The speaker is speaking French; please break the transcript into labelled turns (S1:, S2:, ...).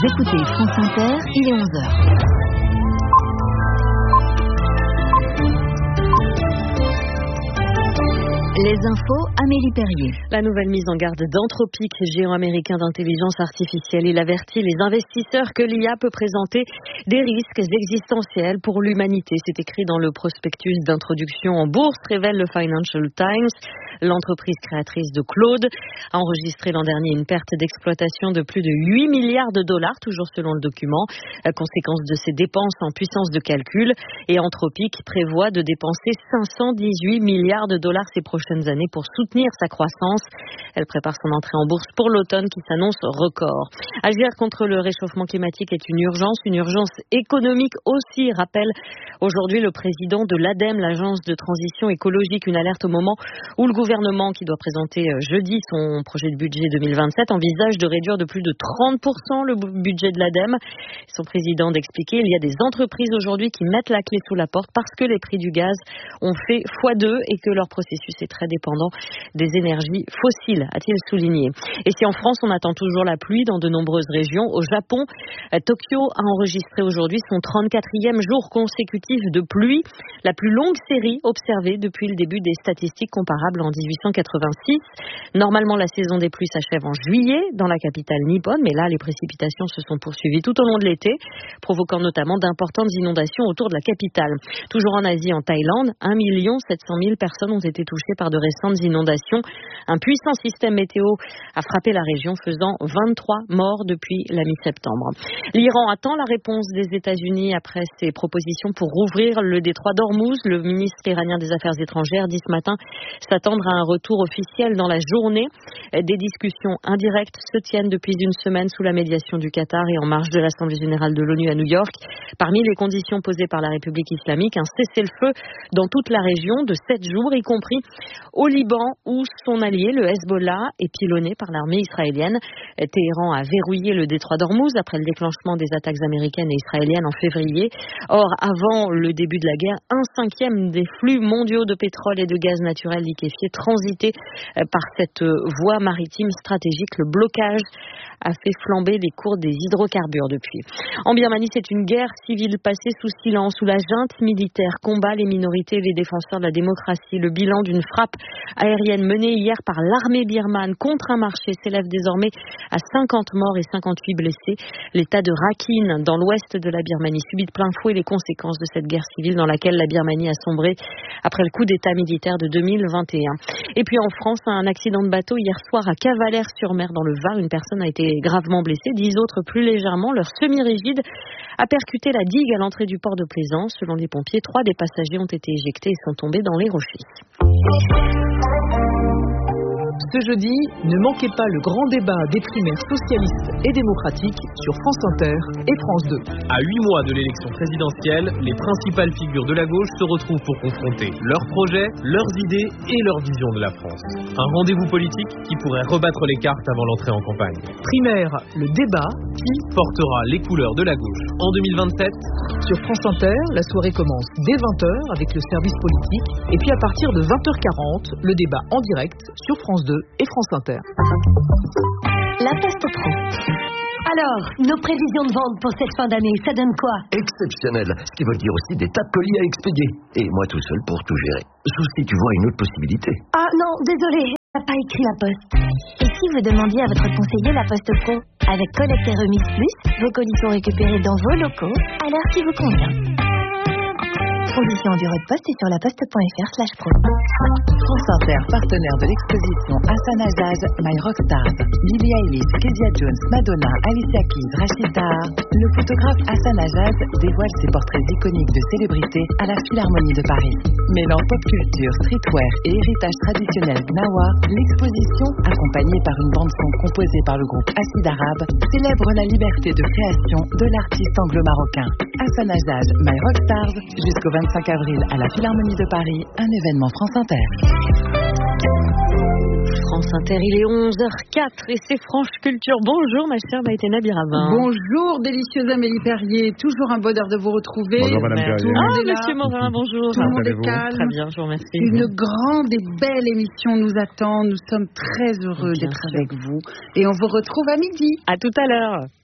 S1: Vous écoutez France Inter, il est 11h. Les infos, Amélie Perrier.
S2: La nouvelle mise en garde d'Anthropic, géant américain d'intelligence artificielle. Il avertit les investisseurs que l'IA peut présenter des risques existentiels pour l'humanité. C'est écrit dans le prospectus d'introduction en bourse, révèle le Financial Times. L'entreprise créatrice de Claude a enregistré l'an dernier une perte d'exploitation de plus de 8 milliards de dollars, toujours selon le document, conséquence de ses dépenses en puissance de calcul. Et Anthropic prévoit de dépenser 518 milliards de dollars ces prochaines années pour soutenir sa croissance. Elle prépare son entrée en bourse pour l'automne qui s'annonce record. Agir contre le réchauffement climatique est une urgence économique aussi, rappelle aujourd'hui le président de l'ADEME, l'agence de transition écologique, une alerte au moment où le gouvernement, qui doit présenter jeudi son projet de budget 2027, envisage de réduire de plus de 30% le budget de l'ADEME. Son président d'expliquer, il y a des entreprises aujourd'hui qui mettent la clé sous la porte parce que les prix du gaz ont fait x2 et que leur processus est très dépendant des énergies fossiles, a-t-il souligné. Et si en France, on attend toujours la pluie dans de nombreuses régions, au Japon, Tokyo a enregistré aujourd'hui son 34e jour consécutif de pluie, la plus longue série observée depuis le début des statistiques comparables en 1886. Normalement, la saison des pluies s'achève en juillet dans la capitale nippone, mais là, les précipitations se sont poursuivies tout au long de l'été, provoquant notamment d'importantes inondations autour de la capitale. Toujours en Asie, en Thaïlande, 1 700 000 personnes ont été touchées par de récentes inondations. Un puissant système météo a frappé la région, faisant 23 morts depuis la mi-septembre. L'Iran attend la réponse des États-Unis après ses propositions pour rouvrir le détroit d'Ormuz. Le ministre iranien des Affaires étrangères dit ce matin s'attendre à un retour officiel dans la journée. Des discussions indirectes se tiennent depuis une semaine sous la médiation du Qatar et en marge de l'Assemblée générale de l'ONU à New York. Parmi les conditions posées par la République islamique, un cessez-le-feu dans toute la région de 7 jours, y compris au Liban où son allié, le Hezbollah, est pilonné par l'armée israélienne. Téhéran a verrouillé le détroit d'Ormuz après le déclenchement des attaques américaines et israéliennes en février. Or, avant le début de la guerre, 1/5 des flux mondiaux de pétrole et de gaz naturel liquéfié transitaient par cette voie maritime stratégique. Le blocage a fait flamber les cours des hydrocarbures depuis. En Birmanie, c'est une guerre civile passée sous silence où la junte militaire combat les minorités et les défenseurs de la démocratie. Le bilan d'une frappe aérienne menée hier par l'armée birmane contre un marché s'élève désormais à 50 morts et 58 blessés. L'État de Rakhine, dans l'ouest de la Birmanie, subit de plein fouet les conséquences de cette guerre civile dans laquelle la Birmanie a sombré après le coup d'État militaire de 2021. Et puis en France, un accident de bateau hier soir à Cavalère-sur-Mer dans le Var. Une personne a été gravement blessée, 10 autres plus légèrement. Leur semi-rigide a percuté la digue à l'entrée du port de Plaisance. Selon les pompiers, 3 des passagers ont été éjectés et sont tombés dans les rochers.
S3: Ce jeudi, ne manquez pas le grand débat des primaires socialistes et démocratiques sur France Inter et France 2.
S4: À 8 mois de l'élection présidentielle, les principales figures de la gauche se retrouvent pour confronter leurs projets, leurs idées et leur vision de la France. Un rendez-vous politique qui pourrait rebattre les cartes avant l'entrée en campagne.
S3: Primaire, le débat
S4: Qui portera les couleurs de la gauche en 2027?
S3: Sur France Inter, la soirée commence dès 20h avec le service politique et puis à partir de 20h40, le débat en direct sur France 2 et France Inter.
S1: La Poste Pro. Alors, nos prévisions de vente pour cette fin d'année, ça donne quoi?
S5: Exceptionnel, ce qui veut dire aussi des tas de colis à expédier. Et moi tout seul pour tout gérer. Sauf si tu vois une autre possibilité.
S1: Ah non, désolé, on n'a pas écrit la Poste. Et si vous demandiez à votre conseiller la Poste Pro? Avec Collecte et Remise Plus, vos colis sont récupérés dans vos locaux à l'heure qui vous convient. Conditions du de poste et sur laposte.fr/pro.
S6: France Inter, partenaire de l'exposition Hassan Azzaz, My Rockstars. Billie Eilish, Kezia Jones, Madonna, Alicia Keys, Rachid Taha. Le photographe Hassan Azzaz dévoile ses portraits iconiques de célébrités à la Philharmonie de Paris. Mêlant pop culture, streetwear et héritage traditionnel gnawa, l'exposition, accompagnée par une bande-son composée par le groupe Acide Arabe, célèbre la liberté de création de l'artiste anglo-marocain. Hassan Azzaz, My Rockstars, jusqu'au 25 avril à la Philharmonie de Paris, un événement France Inter.
S2: France Inter, il est 11h04 et c'est France Culture. Bonjour ma chère Maïtena Birabin.
S7: Bonjour délicieuse Amélie Perrier, toujours un bonheur de vous retrouver.
S8: Bonjour Madame Perrier.
S2: Monsieur Morin, bonjour.
S7: Tout le monde est calme.
S2: Très bien, je vous remercie.
S7: Une grande et belle émission nous attend. Nous sommes très heureux d'être avec vous. Et on vous retrouve à midi.
S2: À tout à l'heure.